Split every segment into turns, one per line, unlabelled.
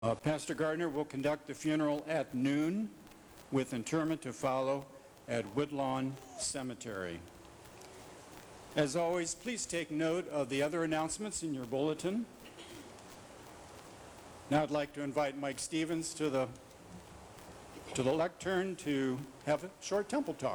Pastor Gardner will conduct the funeral at noon with interment to follow at Woodlawn Cemetery. As always, please take note of the other announcements in your bulletin. Now I'd like to invite Mike Stevens to the lectern to have a short temple talk.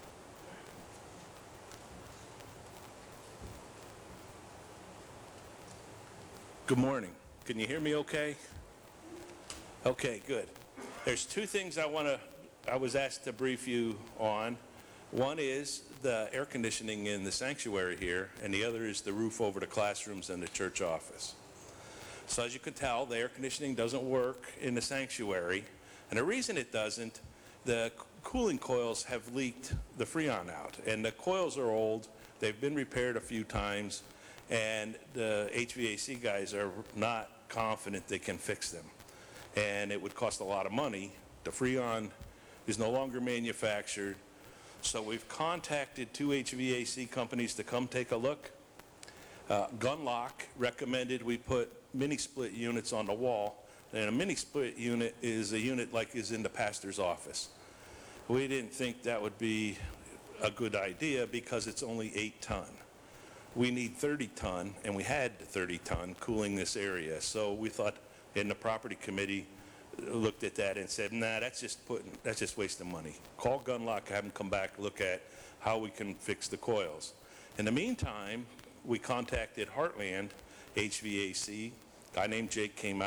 Good morning. Can you hear me okay? Okay, good. There's two things I was asked to brief you on. One is the air conditioning in the sanctuary here, and the other is the roof over the classrooms and the church office. So as you can tell, the air conditioning doesn't work in the sanctuary, and the reason it doesn't, the cooling coils have leaked the Freon out, and the coils are old. They've been repaired a few times, and the HVAC guys are not confident they can fix them. And it would cost a lot of money. The Freon is no longer manufactured. So we've contacted two HVAC companies to come take a look. Gunlock recommended we put mini split units on the wall. And a mini split unit is a unit like is in the pastor's office. We didn't think that would be a good idea because it's only 8 ton. We need 30 ton, and we had 30 ton cooling this area. So we thought, and the property committee looked at that and said, nah, that's just wasting money. Call Gunlock, have them come back, look at how we can fix the coils. In the meantime, we contacted Heartland HVAC. A guy named Jake came out.